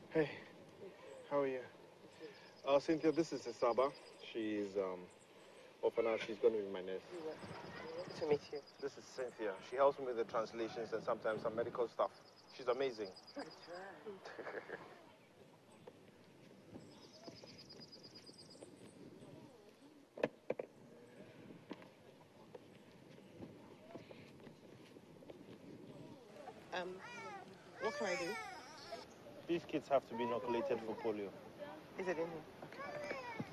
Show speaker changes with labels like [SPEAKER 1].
[SPEAKER 1] Hey, how are you? Cynthia, this is Isaba. She's, well, for now, she's going to be my nurse.
[SPEAKER 2] Good to meet you.
[SPEAKER 1] This is Cynthia. She helps me with the translations and sometimes some medical stuff. She's amazing.
[SPEAKER 2] That's right. um, what can I do?
[SPEAKER 1] These kids have to be inoculated for polio.
[SPEAKER 2] Is it in here?